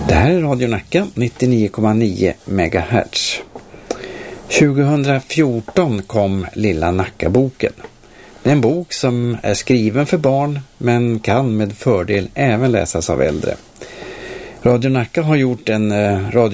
Det här är Radio Nacka 99,9 MHz. 2014 kom Lilla Nacka-boken. Det är en bok som är skriven för barn men kan med fördel även läsas av äldre. Radio Nacka har gjort en radio